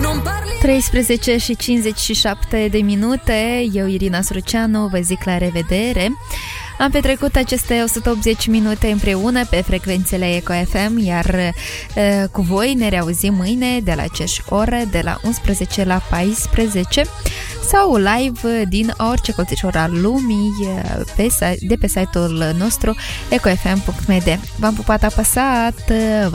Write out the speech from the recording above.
13 și 57 de minute. Eu, Irina Sruceanu, vă zic la revedere. Am petrecut aceste 180 minute împreună pe frecvențele Eco FM, iar cu voi ne reauzim mâine de la aceeași oră, de la 11 la 14 sau live din orice colțișor al lumii de pe site-ul nostru ecofm.md. V-am pupat apăsat!